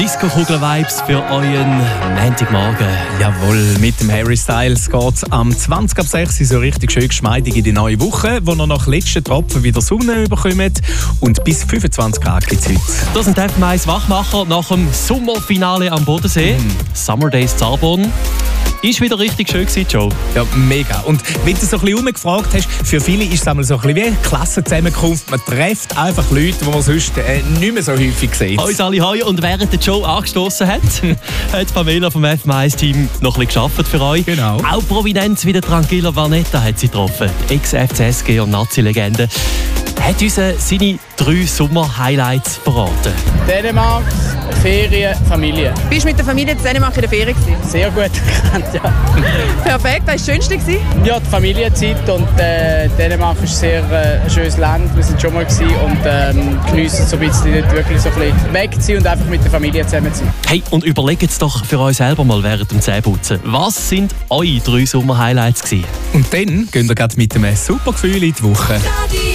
Disco-Kugel-Vibes für euren Montagmorgen. Jawohl, mit dem Harry Styles geht es am 20 ab 6 so richtig schön geschmeidig in die neue Woche, wo ihr nach letzten Tropfen wieder Sonne bekommt. Und bis 25 Grad gibt es heute. Das sind die FM1 Wachmacher nach dem Sommerfinale am Bodensee. Summer Days Zarborn. Ist wieder richtig schön gewesen, Joe. Ja, mega. Und wenn du so ein bisschen umgefragt hast, für viele ist es einmal so ein bisschen wie eine Klassenzusammenkunft. Man trifft einfach Leute, die man sonst nicht mehr so häufig sieht. Hoi Sally, hoi. Und während der Joe angestoßen hat, hat Pamela vom FM1-Team noch ein bisschen gearbeitet für euch. Genau. Auch Prominenz wie der Tranquilla Vanetta hat sie getroffen. Ex-FCSG und Nazi-Legende. Hat uns seine 3 Sommer-Highlights verraten. Dänemark, Ferien, Familie. Bist du mit der Familie in Dänemark in der Ferien gewesen? Sehr gut gekannt, ja. Perfekt, was war das Schönste gewesen? Ja, die Familienzeit und Dänemark ist sehr ein schönes Land. Wir sind schon mal gewesen und geniessen so ein bisschen dort wirklich so ein bisschen weg zu sein und einfach mit der Familie zusammen zu sein. Hey, und überlegt es doch für euch selber mal während dem Zähneputzen. Was sind eure 3 Sommer-Highlights gewesen? Und dann gehen wir gerade mit einem super Gefühl in die Woche. Radio